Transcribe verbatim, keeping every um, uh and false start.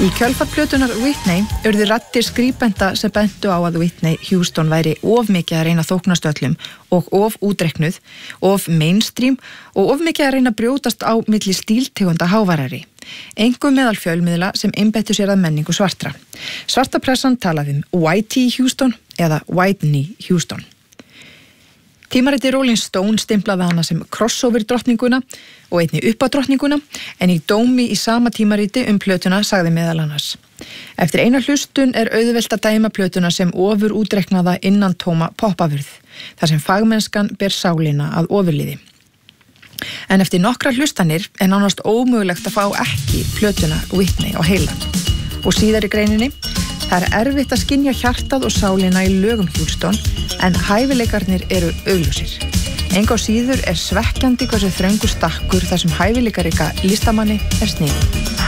Í kjölfar plötunar Whitney urðu raddir skrípenda sem bentu á að Whitney Houston væri of mikið að reyna að þóknast öllum og of útreiknuð, of mainstream og of mikið að reyna að brjótast á milli stíltegunda hávarari. Einkum meðal fjölmiðla sem einbeittu sér að menningu svartra. Svarta pressan talaði um Whitey Houston eða Whitney Houston. Tímariti Rolling Stone stimplaði hana sem crossover drottninguna og einni uppádrottninguna, en í dómi í sama tímariti um plötuna sagði meðal annars: Eftir eina hlustun er auðvelt að dæma plötuna sem ofur útreiknaða innan tóma poppafurð, þar sem fagmennskan ber sálina að ofurliði. En eftir nokkra hlustanir er nánast ómögulegt að fá ekki plötuna Whitney á heilan. Og síðar í greininni: Það er erfitt að skynja hjartað og sálina í lögum Houston, en hæfileikarnir eru augljósir. Engu á síður er svekkjandi hversu þröngur stakkur þar sem hæfileikarika listamanni er sniðinn.